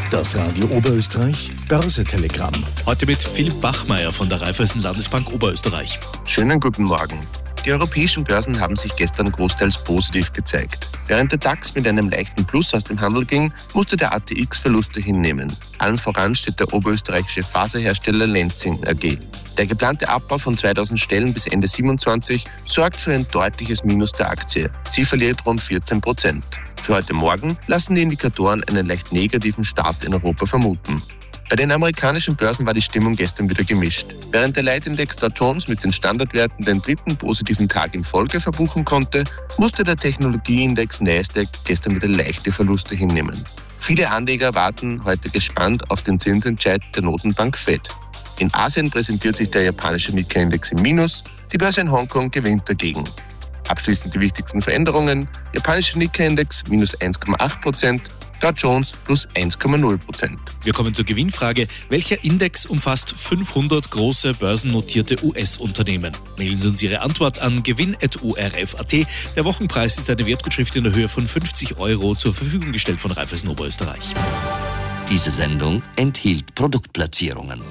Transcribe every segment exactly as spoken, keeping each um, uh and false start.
Das Radio Oberösterreich Börse-Telegramm. Heute mit Philipp Bachmeier von der Raiffeisen Landesbank Oberösterreich. Schönen guten Morgen. Die europäischen Börsen haben sich gestern großteils positiv gezeigt. Während der DAX mit einem leichten Plus aus dem Handel ging, musste der A T X Verluste hinnehmen. Allen voran steht der oberösterreichische Faserhersteller Lenzing A G. Der geplante Abbau von zweitausend Stellen bis Ende siebenundzwanzig sorgt für ein deutliches Minus der Aktie. Sie verliert rund vierzehn Prozent. Für heute Morgen lassen die Indikatoren einen leicht negativen Start in Europa vermuten. Bei den amerikanischen Börsen war die Stimmung gestern wieder gemischt. Während der Leitindex Dow Jones mit den Standardwerten den dritten positiven Tag in Folge verbuchen konnte, musste der Technologieindex Nasdaq gestern wieder leichte Verluste hinnehmen. Viele Anleger warten heute gespannt auf den Zinsentscheid der Notenbank Fed. In Asien präsentiert sich der japanische Nikkei-Index im Minus, die Börse in Hongkong gewinnt dagegen. Abschließend die wichtigsten Veränderungen: japanischer Nikkei-Index minus eins Komma acht Prozent, Dow Jones plus eins Komma null Prozent. Wir kommen zur Gewinnfrage. Welcher Index umfasst fünfhundert große börsennotierte U S-Unternehmen? Mailen Sie uns Ihre Antwort an gewinn at o r f punkt a t. Der Wochenpreis ist eine Wertgutschrift in der Höhe von fünfzig Euro zur Verfügung gestellt von Raiffeisen Oberösterreich. Diese Sendung enthielt Produktplatzierungen.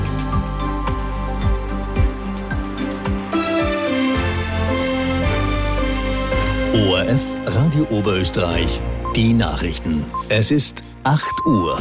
O R F Radio Oberösterreich. Die Nachrichten. Es ist acht Uhr.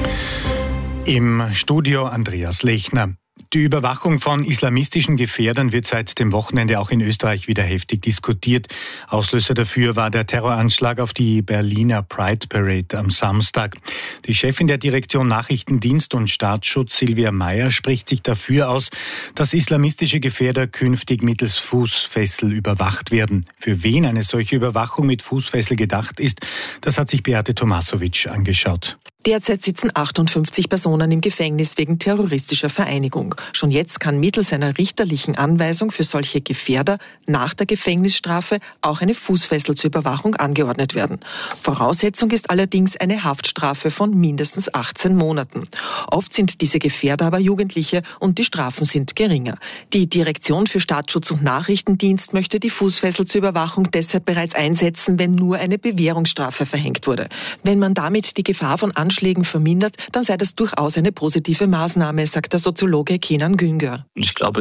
Im Studio Andreas Lechner. Die Überwachung von islamistischen Gefährdern wird seit dem Wochenende auch in Österreich wieder heftig diskutiert. Auslöser dafür war der Terroranschlag auf die Berliner Pride Parade am Samstag. Die Chefin der Direktion Nachrichtendienst und Staatsschutz, Silvia Meyer, spricht sich dafür aus, dass islamistische Gefährder künftig mittels Fußfessel überwacht werden. Für wen eine solche Überwachung mit Fußfessel gedacht ist, das hat sich Beate Tomasovic angeschaut. Derzeit sitzen achtundfünfzig Personen im Gefängnis wegen terroristischer Vereinigung. Schon jetzt kann mittels einer richterlichen Anweisung für solche Gefährder nach der Gefängnisstrafe auch eine Fußfessel zur Überwachung angeordnet werden. Voraussetzung ist allerdings eine Haftstrafe von mindestens achtzehn Monaten. Oft sind diese Gefährder aber Jugendliche und die Strafen sind geringer. Die Direktion für Staatsschutz und Nachrichtendienst möchte die Fußfessel zur Überwachung deshalb bereits einsetzen, wenn nur eine Bewährungsstrafe verhängt wurde. Wenn man damit die Gefahr von Anschlägen vermindert, dann sei das durchaus eine positive Maßnahme, sagt der Soziologe Kenan Güngör. Ich glaube,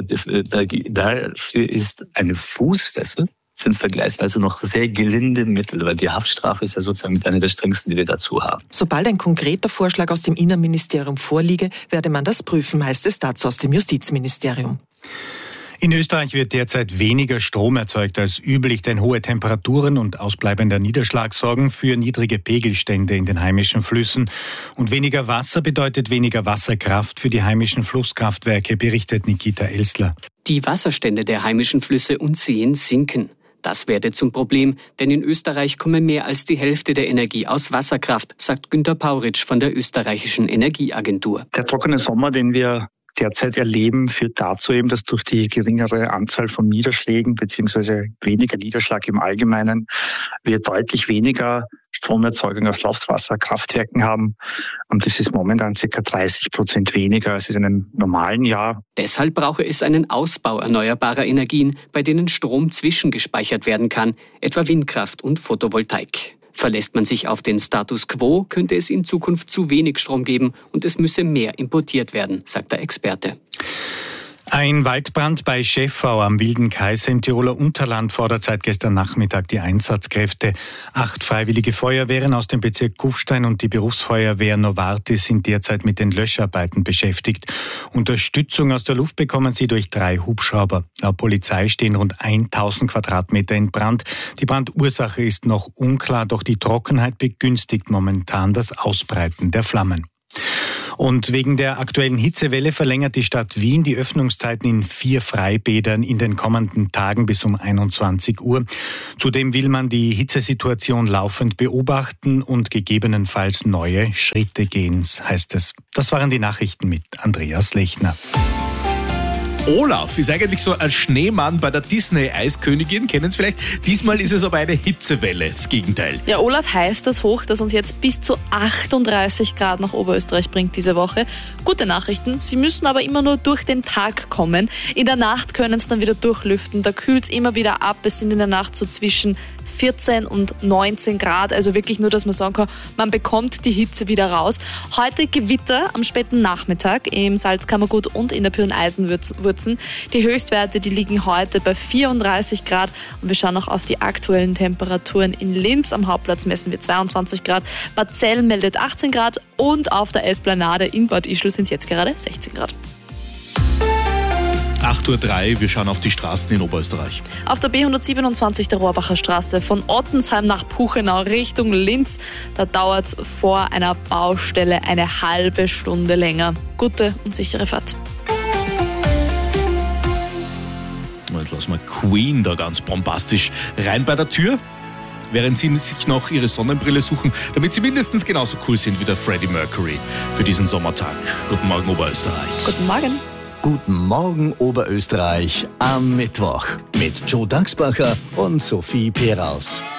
dafür ist eine Fußfessel sind vergleichsweise noch sehr gelinde Mittel, weil die Haftstrafe ist ja sozusagen mit einer der strengsten, die wir dazu haben. Sobald ein konkreter Vorschlag aus dem Innenministerium vorliege, werde man das prüfen, heißt es dazu aus dem Justizministerium. In Österreich wird derzeit weniger Strom erzeugt als üblich, denn hohe Temperaturen und ausbleibender Niederschlag sorgen für niedrige Pegelstände in den heimischen Flüssen. Und weniger Wasser bedeutet weniger Wasserkraft für die heimischen Flusskraftwerke, berichtet Nikita Elsler. Die Wasserstände der heimischen Flüsse und Seen sinken. Das werde zum Problem, denn in Österreich komme mehr als die Hälfte der Energie aus Wasserkraft, sagt Günter Pauritsch von der österreichischen Energieagentur. Der trockene Sommer, den wir derzeit erleben, führt dazu eben, dass durch die geringere Anzahl von Niederschlägen bzw. weniger Niederschlag im Allgemeinen wir deutlich weniger Stromerzeugung aus Laufwasserkraftwerken haben. Und das ist momentan ca. dreißig Prozent weniger als in einem normalen Jahr. Deshalb brauche es einen Ausbau erneuerbarer Energien, bei denen Strom zwischengespeichert werden kann, etwa Windkraft und Photovoltaik. Verlässt man sich auf den Status quo, könnte es in Zukunft zu wenig Strom geben und es müsse mehr importiert werden, sagt der Experte. Ein Waldbrand bei Schäffau am Wilden Kaiser im Tiroler Unterland fordert seit gestern Nachmittag die Einsatzkräfte. Acht freiwillige Feuerwehren aus dem Bezirk Kufstein und die Berufsfeuerwehr Novartis sind derzeit mit den Löscharbeiten beschäftigt. Unterstützung aus der Luft bekommen sie durch drei Hubschrauber. Laut Polizei stehen rund tausend Quadratmeter in Brand. Die Brandursache ist noch unklar, doch die Trockenheit begünstigt momentan das Ausbreiten der Flammen. Und wegen der aktuellen Hitzewelle verlängert die Stadt Wien die Öffnungszeiten in vier Freibädern in den kommenden Tagen bis um einundzwanzig Uhr. Zudem will man die Hitzesituation laufend beobachten und gegebenenfalls neue Schritte gehen, heißt es. Das waren die Nachrichten mit Andreas Lechner. Olaf ist eigentlich so ein Schneemann bei der Disney-Eiskönigin, kennen Sie vielleicht. Diesmal ist es aber eine Hitzewelle, das Gegenteil. Ja, Olaf heißt das Hoch, das uns jetzt bis zu achtunddreißig Grad nach Oberösterreich bringt diese Woche. Gute Nachrichten, sie müssen aber immer nur durch den Tag kommen. In der Nacht können es dann wieder durchlüften, da kühlt es immer wieder ab. Es sind in der Nacht so zwischen vierzehn und neunzehn Grad. Also wirklich nur, dass man sagen kann, man bekommt die Hitze wieder raus. Heute Gewitter am späten Nachmittag im Salzkammergut und in der Pyreneisenwurzen. Die Höchstwerte, die liegen heute bei vierunddreißig Grad. Und wir schauen noch auf die aktuellen Temperaturen. In Linz am Hauptplatz messen wir zweiundzwanzig Grad. Bad Zell meldet achtzehn Grad und auf der Esplanade in Bad Ischl sind es jetzt gerade sechzehn Grad. acht Uhr drei, wir schauen auf die Straßen in Oberösterreich. Auf der B hundertsiebenundzwanzig der Rohrbacher Straße von Ottensheim nach Puchenau Richtung Linz, da dauert es vor einer Baustelle eine halbe Stunde länger. Gute und sichere Fahrt. Jetzt lassen wir Queen da ganz bombastisch rein bei der Tür, während sie sich noch ihre Sonnenbrille suchen, damit sie mindestens genauso cool sind wie der Freddie Mercury für diesen Sommertag. Guten Morgen, Oberösterreich. Guten Morgen. Guten Morgen, Oberösterreich am Mittwoch mit Joe Dachsbacher und Sophie Peraus.